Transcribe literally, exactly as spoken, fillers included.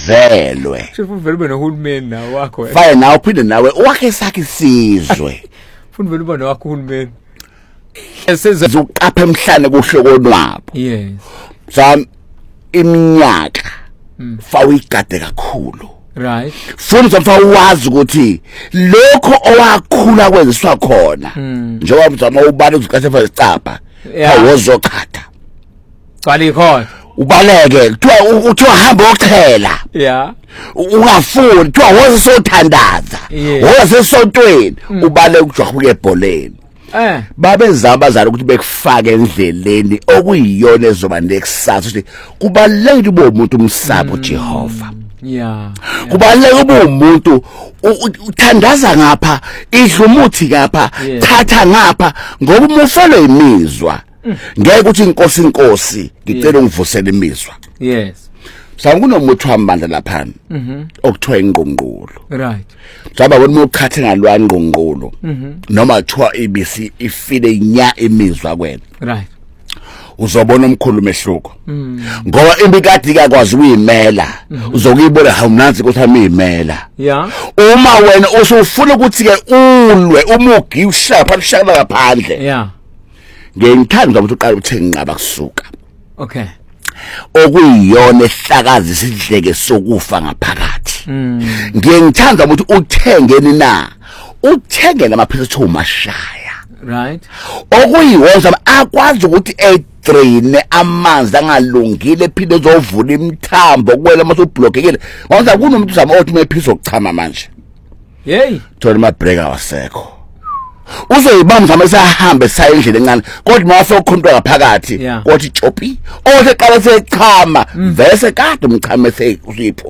velwe Shifu vele ube nohulumeni nawe wakho. fine nawe phinde nawe wakhe sakhe isizwe Funa vele ube nowakho uhulumeni. esezoqapha emhlane kuhlokonwabo Yes. sam iminyaka fa uyigade kakhulu Right. futhi fa uwazi ukuthi lokho owakhula kwenziswa khona njengoba mzama ubale uziqashe isicapha awozokhatha Qali khona. ubaleke kuthiwa uthiwa hamba oqhela Yeah. ungafuni kuthiwa woze sothandaza woze sesontweni ubaleke ujwahuke ebholeni Eh. babezama abazali ukuthi bekufake endleleni okuyiyona ezoba nekusasa ukuthi kubalekile ube umuntu umsabo Jehova. Yeah. Kubaleka ube umuntu uthandaza ngapha idlumuthi ngapha thatha ngapha ngoba umufelo imizwa ngeke ukuthi inkosi inkosi ngicela ungivusele imizwa. Yes. Sangunomuthi wamandla lapha okuthiwa ingqongqolo. Right. Jaba wena ukhathe ngalwani ingqongqolo noma kuthiwa ibisi ifile inya imizwa kwena. Right. Uzobona umkhulu mehluko ngoba imbikade ikakwazi uyimela uzokuyibona hawumnanzi ukuthi amiyimela. Yeah. Uma wena usufuna ukuthi ke ulwe umugi ushapha ushaka ngaphandle. Yeah. Ngengithanda ukuthi uqala uthenga inqaba kusuka. Okay. Okuyiyona ehlakazi isidleke sokufa ngaphakathi. Ngengithanda ukuthi uthengeni na uthenge lamaphilisi omashaya. Right. Okuyiwona akwazi ukuthi edraine amanzi angalungile phinde ezovula imthambo kwela mase ublockekile ngoba kunomuntu uzama ukuthi mephisa ukuchama manje. Hey. Thola ama break awasekho. Uzoyibamba mase ahambe saye endlele encane kodwa mase ukhontwa ngaphakathi kodwa ichopi oseqala sechama vese kade umchame se usipho